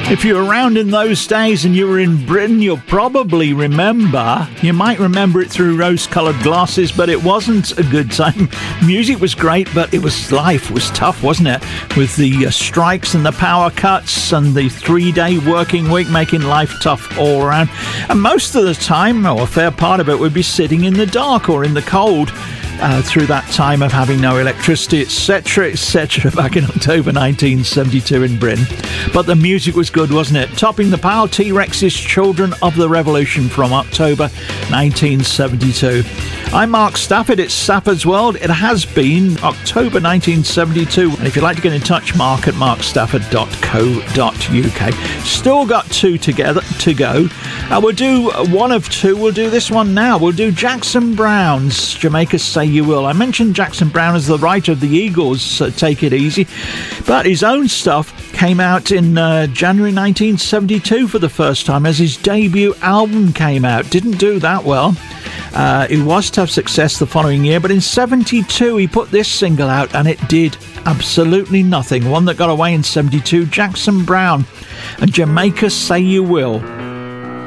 If you're around in those days and you were in Britain, you'll probably remember, you might remember it through rose-coloured glasses, but it wasn't a good time. Music was great, but life was tough, wasn't it? With the strikes and the power cuts and the 3-day working week making life tough all around. And most of the time, or a fair part of it, we'd be sitting in the dark or in the cold. Through that time of having no electricity, etc., back in October 1972 in Britain. But the music was good, wasn't it? Topping the pile, T-Rex's Children of the Revolution from October 1972. I'm Mark Stafford, it's Stafford's World. It has been October 1972. And if you'd like to get in touch, mark at markstafford.co.uk. Still got two together to go. We'll do one of two. We'll do this one now. We'll do Jackson Browne's Jamaica Say You Will. I mentioned Jackson Browne as the writer of the Eagles' Take It Easy, but his own stuff came out in January 1972 for the first time as his debut album came out. Didn't do that well. He was to have success the following year, but in 72 he put this single out and it did absolutely nothing. One that got away in 72, Jackson Browne and Jamaica Say You Will.